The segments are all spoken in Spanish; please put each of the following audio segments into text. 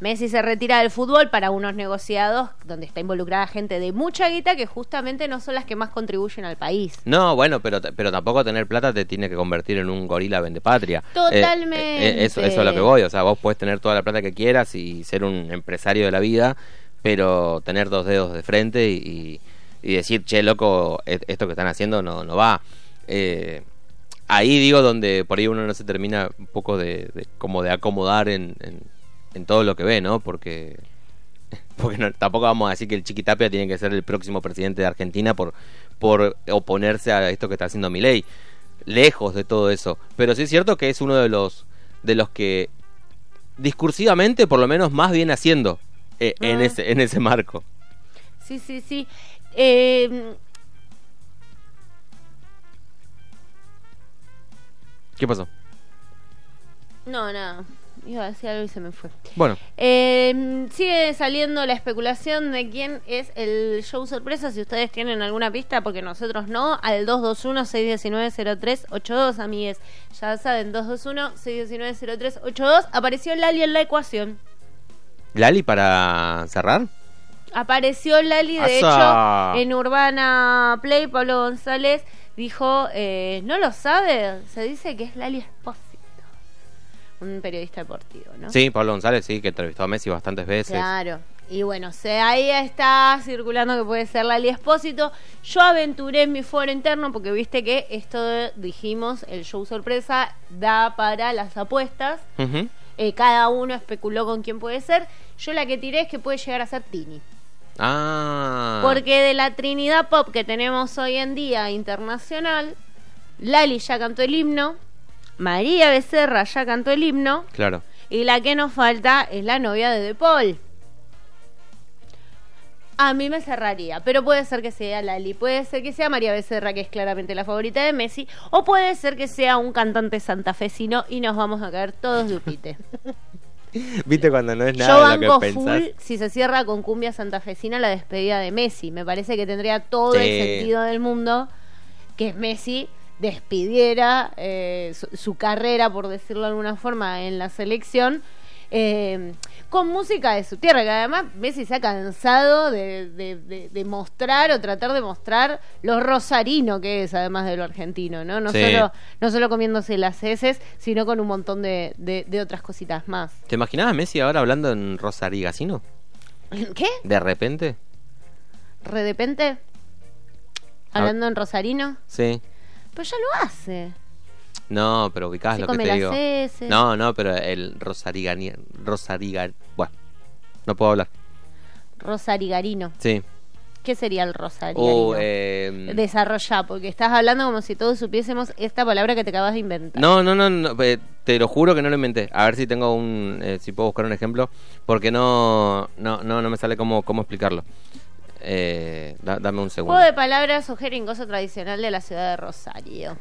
Messi se retira del fútbol para unos negociados donde está involucrada gente de mucha guita que justamente no son las que más contribuyen al país. No, bueno, pero tampoco tener plata te tiene que convertir en un gorila vendepatria. Totalmente. Eso es a lo que voy. O sea, vos podés tener toda la plata que quieras y ser un empresario de la vida, pero tener 2 dedos de frente y decir, che, loco, esto que están haciendo no va. Ahí digo donde por ahí uno no se termina un poco como de acomodar en todo lo que ve, ¿no? Porque tampoco vamos a decir que el Chiqui Tapia tiene que ser el próximo presidente de Argentina por oponerse a esto que está haciendo Milei. Lejos de todo eso. Pero sí es cierto que es uno de los que discursivamente por lo menos más viene haciendo en ese marco. Sí. ¿Qué pasó? No, nada. Iba a decir algo y se me fue. Bueno. Sigue saliendo la especulación de quién es el show sorpresa. Si ustedes tienen alguna pista, porque nosotros no, al 221-619-0382, amigues. Ya saben, 221-619-0382. Apareció Lali en la ecuación. ¿Lali para cerrar? Apareció Lali, de hecho, en Urbana Play. Pablo González dijo, ¿no lo sabe? Se dice que es Lali Espósito, un periodista deportivo, ¿no? Sí, Pablo González, sí, que entrevistó a Messi bastantes veces. Claro, y bueno, ahí está circulando que puede ser Lali Espósito. Yo aventuré en mi foro interno porque viste que esto, dijimos, el show sorpresa da para las apuestas. Uh-huh. Cada uno especuló con quién puede ser. Yo la que tiré es que puede llegar a ser Tini. Porque de la Trinidad Pop que tenemos hoy en día internacional, Lali ya cantó el himno, María Becerra ya cantó el himno, claro, y la que nos falta es la novia de De Paul. A mí me cerraría, pero puede ser que sea Lali, puede ser que sea María Becerra, que es claramente la favorita de Messi, o puede ser que sea un cantante santafesino y nos vamos a caer todos de upite. ¿Viste cuando no es Yo nada de lo banco que full pensás? si se cierra con cumbia santafesina la despedida de Messi. Me parece que tendría todo el sentido del mundo que Messi despidiera su carrera, por decirlo de alguna forma, en la selección, con música de su tierra, que además Messi se ha cansado de mostrar o tratar de mostrar lo rosarino que es, además de lo argentino, ¿no? No solo comiéndose las heces, sino con un montón de otras cositas más. ¿Te imaginabas a Messi ahora hablando en rosarigacino? ¿Qué? ¿De repente? ¿Redepente? ¿Hablando en rosarino? Sí. Pero ya lo hace. No, pero ubicás lo que te digo. Heces. No, pero el bueno, no puedo hablar. Rosarigarino. Sí. ¿Qué sería el rosarigarino? Desarrollá, porque estás hablando como si todos supiésemos esta palabra que te acabas de inventar. No, te lo juro que no lo inventé. A ver si tengo si puedo buscar un ejemplo, porque no me sale cómo explicarlo. Dame un segundo. Juego de palabras o jeringoso tradicional de la ciudad de Rosario.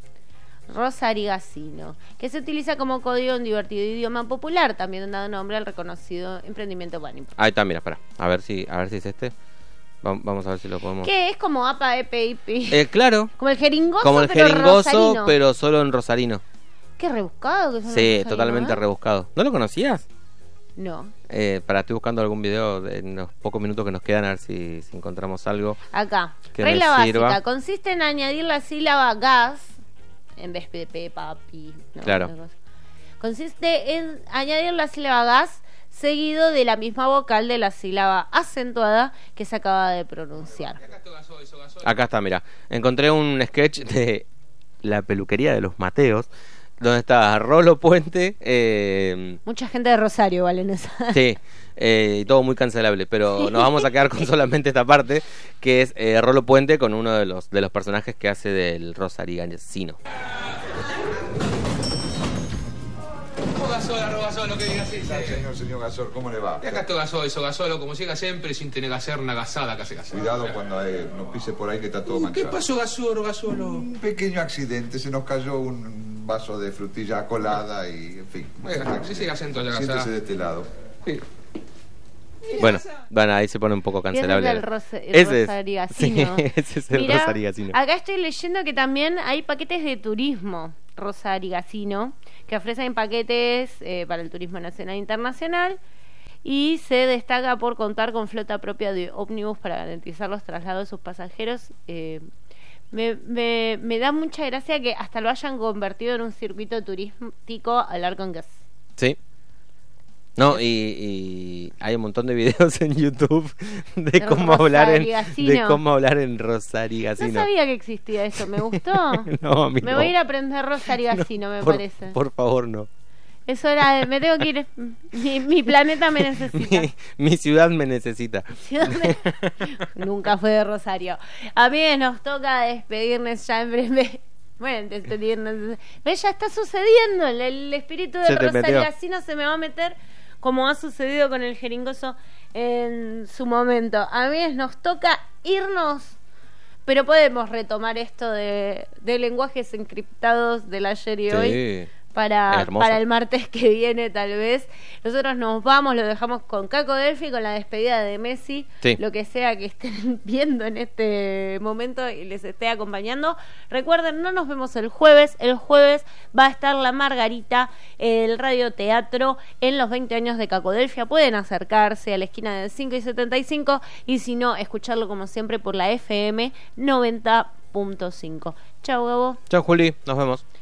Rosarigacino, que se utiliza como código en divertido idioma popular, también dando nombre al reconocido emprendimiento Pani. Ahí está, mira, espera. A ver si es este. Vamos a ver si lo podemos. ¿Qué es como APA, EPE, IPI? Claro. Como el jeringoso, como el pero jeringoso, rosarino. pero solo en rosarino. Qué rebuscado que son. Sí, totalmente rebuscado. ¿No lo conocías? No. Estoy buscando algún video en los pocos minutos que nos quedan, a ver si encontramos algo. Acá. Que Regla me sirva. básica. Consiste en añadir la sílaba gas en vez de Pepa, Pi. ¿No? Claro. Consiste en añadir la sílaba gas seguido de la misma vocal de la sílaba acentuada que se acaba de pronunciar. Acá está, mira. Encontré un sketch de La peluquería de los Mateos, donde está Rolo Puente. Mucha gente de Rosario, Valenesa. Sí, y todo muy cancelable, pero nos vamos a quedar con solamente esta parte, que es Rolo Puente con uno de los personajes que hace del rosarigacino. Gasolo, que diga así. Señor Gasol, ¿cómo le va? Y acá está Gasolo, como llega siempre, sin tener que hacer una gasada que hace Gasolo. Cuidado cuando nos pise por ahí que está todo manchado. ¿Qué pasó, Gasolo? Un pequeño accidente, se nos cayó un vaso de frutilla colada y, en fin. Bueno, sí, acento ya Siéntese gasada. de este lado. Sí. Bueno, ahí se pone un poco cancelable. Ese es el rosarigacino. Sí, ese es el Mirá, rosarigacino. acá estoy leyendo que también hay paquetes de turismo rosarigacino que ofrecen paquetes para el turismo nacional e internacional y se destaca por contar con flota propia de ómnibus para garantizar los traslados de sus pasajeros. Me da mucha gracia que hasta lo hayan convertido en un circuito turístico al Arco Gas. Sí. No, y hay un montón de videos en YouTube de cómo hablar en Rosarigacino. No sabía que existía eso, me gustó. No, me voy a ir a aprender Rosarigacino, me parece. Por favor, no. Es hora de, me tengo que ir. Mi planeta me necesita. Mi ciudad me necesita. Nunca fue de Rosario. A mí nos toca despedirnos ya en breve. Bueno, despedirnos. ¿Ves? Ya está sucediendo. El espíritu de Rosarigacino se me va a meter como ha sucedido con el jeringoso en su momento. A mí nos toca irnos, pero podemos retomar esto de lenguajes encriptados del ayer y hoy para el martes que viene, tal vez. Nosotros nos vamos, lo dejamos con Caco Delphi, con la despedida de Messi, lo que sea que estén viendo en este momento y les esté acompañando. Recuerden, no nos vemos el jueves va a estar la Margarita, el radioteatro en los 20 años de Caco Delphi. Pueden acercarse a la esquina del 5 y 75 y si no, escucharlo como siempre por la FM 90.5. Chau, Gabo. Chau, Juli, nos vemos.